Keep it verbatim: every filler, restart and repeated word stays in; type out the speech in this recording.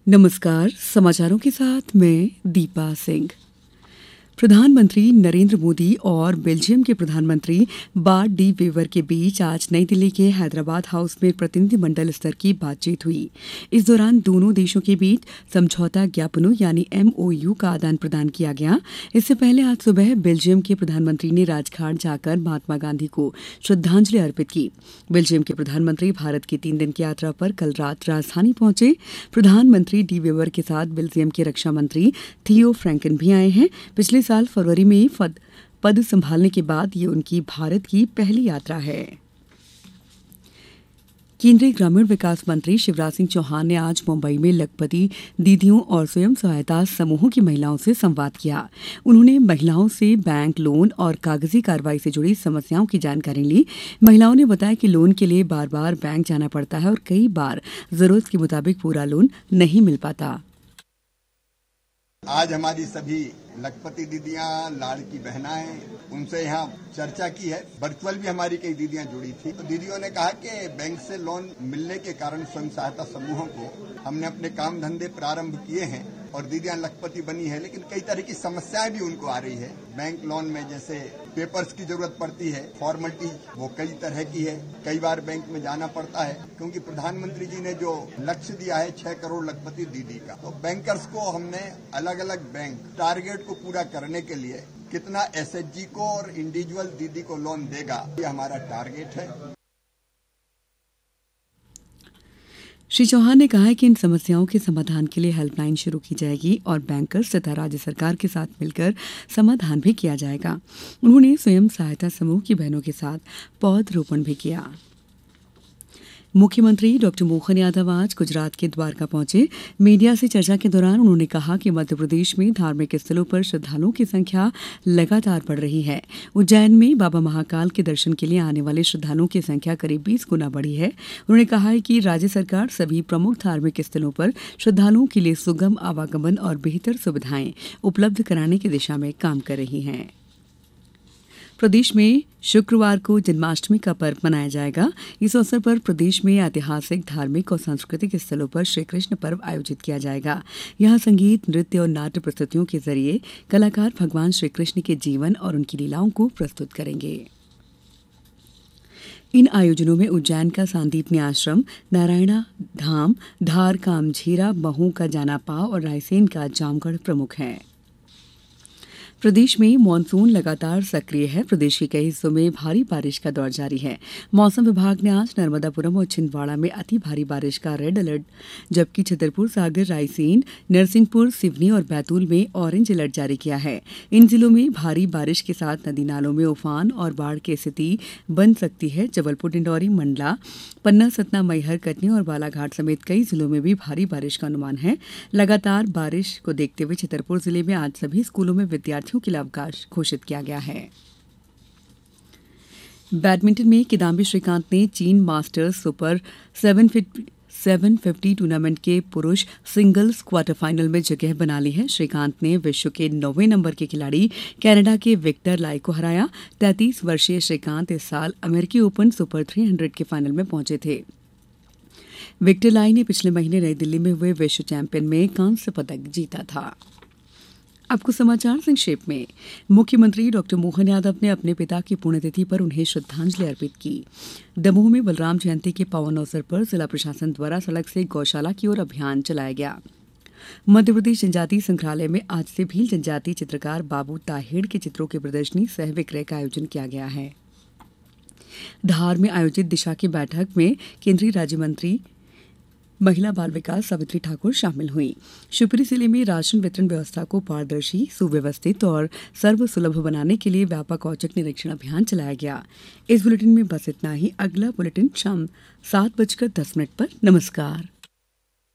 नमस्कार। समाचारों के साथ मैं दीपा सिंह। प्रधानमंत्री नरेंद्र मोदी और बेल्जियम के प्रधानमंत्री बार्ट डी वेवर के बीच आज नई दिल्ली के हैदराबाद हाउस में प्रतिनिधिमंडल स्तर की बातचीत हुई। इस दौरान दोनों देशों के बीच समझौता ज्ञापनों यानी एमओयू का आदान प्रदान किया गया। इससे पहले आज सुबह बेल्जियम के प्रधानमंत्री ने राजघाट जाकर महात्मा गांधी को श्रद्धांजलि अर्पित की। बेल्जियम के प्रधानमंत्री भारत की तीन दिन की यात्रा पर कल रात राजधानी पहुंचे। प्रधानमंत्री डी वेवर के साथ बेल्जियम के रक्षा मंत्री थियो फ्रैंकन भी आए हैं। पिछले साल फरवरी में पद, पद संभालने के बाद ये उनकी भारत की पहली यात्रा है। केंद्रीय ग्रामीण विकास मंत्री शिवराज सिंह चौहान ने आज मुंबई में लखपति दीदियों और स्वयं सहायता समूहों की महिलाओं से संवाद किया। उन्होंने महिलाओं से बैंक लोन और कागजी कार्रवाई से जुड़ी समस्याओं की जानकारी ली। महिलाओं ने बताया कि लोन के लिए बार बार बैंक जाना पड़ता है और कई बार जरूरत के मुताबिक पूरा लोन नहीं मिल पाता। आज हमारी सभी लखपति दीदियां, लाड़की बहनाएं, उनसे यहाँ चर्चा की है। वर्चुअल भी हमारी कई दीदियां जुड़ी थी। तो दीदियों ने कहा कि बैंक से लोन मिलने के कारण स्वयं सहायता समूहों को हमने अपने काम धंधे प्रारंभ किए हैं और दीदियां लखपति बनी है, लेकिन कई तरह की समस्याएं भी उनको आ रही है। बैंक लोन में जैसे पेपर्स की जरूरत पड़ती है, फॉर्मेलिटी वो कई तरह की है। कई बार बैंक में जाना पड़ता है क्योंकि प्रधानमंत्री जी ने जो लक्ष्य दिया है छह करोड़ लखपति दीदी का, तो बैंकर्स को हमने अलग अलग बैंक टारगेट को पूरा करने के लिए कितना एसएचजी को और इंडिविजुअल दीदी को लोन देगा, ये हमारा टारगेट है। श्री चौहान ने कहा है कि इन समस्याओं के समाधान के लिए हेल्पलाइन शुरू की जाएगी और बैंकर्स तथा राज्य सरकार के साथ मिलकर समाधान भी किया जाएगा। उन्होंने स्वयं सहायता समूह की बहनों के साथ पौधरोपण भी किया। मुख्यमंत्री डॉक्टर मोहन यादव आज गुजरात के द्वारका पहुंचे। मीडिया से चर्चा के दौरान उन्होंने कहा कि मध्य प्रदेश में धार्मिक स्थलों पर श्रद्धालुओं की संख्या लगातार बढ़ रही है। उज्जैन में बाबा महाकाल के दर्शन के लिए आने वाले श्रद्धालुओं की संख्या करीब बीस गुना बढ़ी है। उन्होंने कहा है कि राज्य सरकार सभी प्रमुख धार्मिक स्थलों पर श्रद्धालुओं के लिए सुगम आवागमन और बेहतर सुविधाएं उपलब्ध कराने की दिशा में काम कर रही है। प्रदेश में शुक्रवार को जन्माष्टमी का पर्व मनाया जाएगा। इस अवसर पर प्रदेश में ऐतिहासिक, धार्मिक और सांस्कृतिक स्थलों पर श्री कृष्ण पर्व आयोजित किया जाएगा। यहाँ संगीत, नृत्य और नाट्य प्रस्तुतियों के जरिए कलाकार भगवान श्री कृष्ण के जीवन और उनकी लीलाओं को प्रस्तुत करेंगे। इन आयोजनों में उज्जैन का सांदीपनी आश्रम, नारायणा धाम, धार का अमझीरा, महू का जाना पाव और रायसेन का जामगढ़ प्रमुख हैं। प्रदेश में मानसून लगातार सक्रिय है। प्रदेश के कई हिस्सों में भारी बारिश का दौर जारी है। मौसम विभाग ने आज नर्मदापुरम और छिंदवाड़ा में अति भारी बारिश का रेड अलर्ट, जबकि छतरपुर, सागर, रायसेन, नरसिंहपुर, सिवनी और बैतूल में ऑरेंज अलर्ट जारी किया है। इन जिलों में भारी बारिश के साथ नदी नालों में उफान और बाढ़ की स्थिति बन सकती है। जबलपुर, डिंडौरी, मंडला, पन्ना, सतना, मैहर, कटनी और बालाघाट समेत कई जिलों में भी भारी बारिश का अनुमान है। लगातार बारिश को देखते हुए छतरपुर जिले में आज सभी स्कूलों में विद्यार्थियों के लिए अवकाश घोषित किया गया है। बैडमिंटन में किदाम्बी श्रीकांत ने चीन masters super seven fifty tournament के पुरुष सिंगल्स क्वार्टर फाइनल में जगह बना ली है। श्रीकांत ने विश्व के नौवें नंबर के खिलाड़ी कनाडा के विक्टर लाई को हराया। तैंतीस वर्षीय श्रीकांत इस साल अमेरिकी ओपन सुपर तीन सौ के फाइनल में पहुंचे थे। विक्टर लाई ने पिछले महीने नई दिल्ली में हुए विश्व चैंपियन में कांस्य पदक जीता था। अब कुछ समाचार संक्षेप में। मुख्यमंत्री डॉक्टर मोहन यादव ने अपने पिता की पुण्यतिथि पर उन्हें श्रद्धांजलि अर्पित की। दमोह में बलराम जयंती के पावन अवसर पर जिला प्रशासन द्वारा सड़क से गौशाला की ओर अभियान चलाया गया। मध्यप्रदेश जनजातीय संग्रहालय में आज से भील जनजातीय चित्रकार बाबू ताहेड़ के चित्रों की प्रदर्शनी सह विक्रय का आयोजन किया गया है। धार में आयोजित दिशा की बैठक में केंद्रीय राज्य मंत्री महिला बाल विकास सावित्री ठाकुर शामिल हुई। शिवपुरी जिले में राशन वितरण व्यवस्था को पारदर्शी, सुव्यवस्थित और सर्वसुलभ बनाने के लिए व्यापक औचक निरीक्षण अभियान चलाया गया। इस बुलेटिन में बस इतना ही। अगला बुलेटिन शाम सात बजकर दस मिनट पर। नमस्कार।